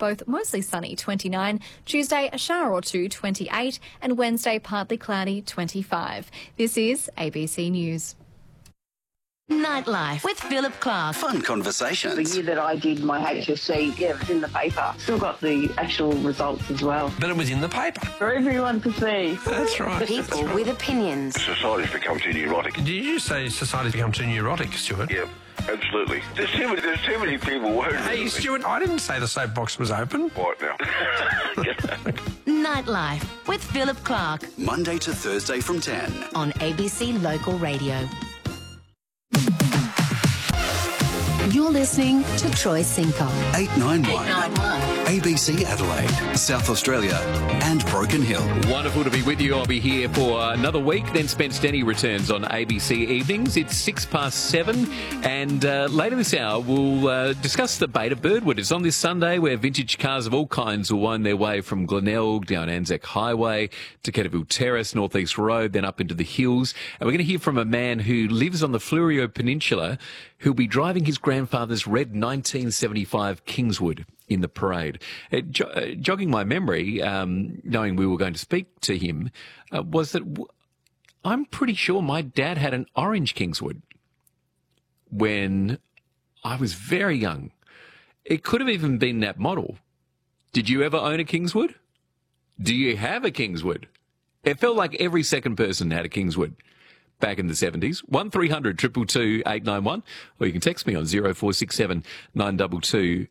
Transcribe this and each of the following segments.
both mostly sunny, 29. Tuesday, a shower or two, 28. And Wednesday, partly cloudy, 25. This is ABC News. Nightlife with Philip Clark. Fun conversations. The year that I did my HSC, it was in the paper. Still got the actual results as well. But it was in the paper. For everyone to see. That's right. People with opinions. Society's become too neurotic. Did you say society's become too neurotic, Stuart? Yeah, absolutely. There's too many people worried. Hey, Stuart, I didn't say the soapbox was open. Right now. Nightlife with Philip Clark Monday to Thursday from 10. on ABC Local Radio. You're listening to Troy Sinkoff. 891. ABC Adelaide, South Australia and Broken Hill. Wonderful to be with you. I'll be here for another week. Then Spence Denny returns on ABC Evenings. It's 7:06 and later this hour we'll discuss the Beta Birdwood. It's on this Sunday where vintage cars of all kinds will wind their way from Glenelg down Anzac Highway to Ketterville Terrace, North East Road, then up into the hills. And we're going to hear from a man who lives on the Fleurieu Peninsula who'll be driving his grandfather's red 1975 Kingswood in the parade. Jogging my memory, knowing we were going to speak to him, was that I'm pretty sure my dad had an orange Kingswood when I was very young. It could have even been that model. Did you ever own a Kingswood? Do you have a Kingswood? It felt like every second person had a Kingswood back in the 70s. 1300 222 891, or you can text me on 0467 922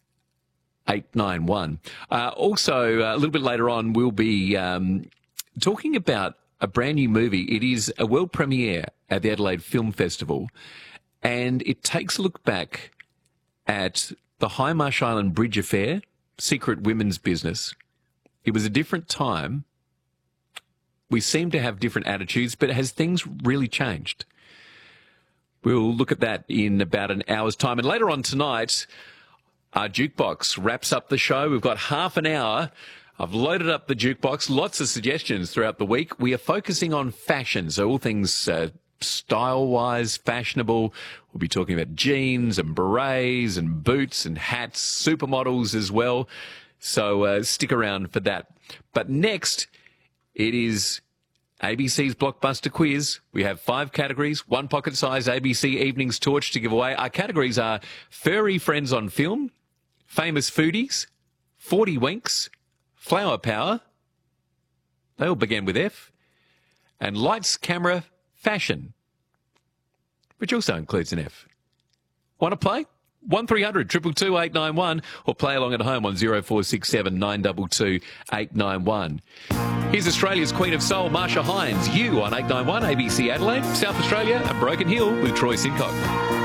891. Also, a little bit later on, we'll be talking about a brand new movie. It is a world premiere at the Adelaide Film Festival, and it takes a look back at the Hindmarsh Island Bridge affair, secret women's business. It was a different time. We seem to have different attitudes, but has things really changed? We'll look at that in about an hour's time. And later on tonight, our jukebox wraps up the show. We've got half an hour. I've loaded up the jukebox. Lots of suggestions throughout the week. We are focusing on fashion, so all things style-wise, fashionable. We'll be talking about jeans and berets and boots and hats, supermodels as well. So stick around for that. But next, it is ABC's Blockbuster Quiz. We have 5 categories, 1 pocket-sized ABC Evenings torch to give away. Our categories are Furry Friends on Film, Famous Foodies, 40 Winks, Flower Power, they all begin with F, and Lights, Camera, Fashion, which also includes an F. Want to play? 1300 222 891 or play along at home on 0467 922 891. Here's Australia's Queen of Soul, Marsha Hines. You on 891 ABC Adelaide, South Australia and Broken Hill with Troy Sinkoff.